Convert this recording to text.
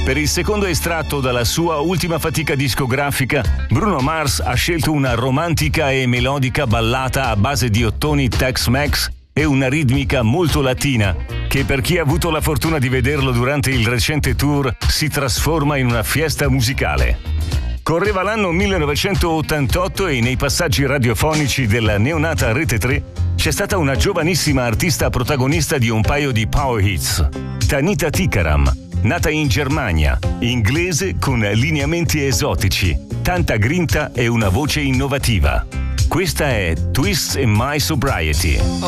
Per il secondo estratto dalla sua ultima fatica discografica, Bruno Mars ha scelto una romantica e melodica ballata a base di ottoni Tex-Mex e una ritmica molto latina, che per chi ha avuto la fortuna di vederlo durante il recente tour si trasforma in una fiesta musicale. Correva l'anno 1988 e nei passaggi radiofonici della neonata Rete 3 c'è stata una giovanissima artista protagonista di un paio di power hits, Tanita Tikaram, nata in Germania, inglese con lineamenti esotici, tanta grinta e una voce innovativa. Questa è Twist in My Sobriety.